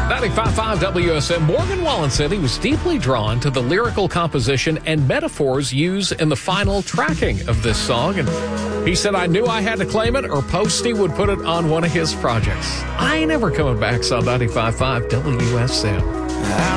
95.5 WSM. Morgan Wallen said he was deeply drawn to the lyrical composition and metaphors used in the final tracking of this song. And he said, I knew I had to claim it or Posty would put it on one of his projects. I Ain't Never Coming Back's on 95.5 WSM.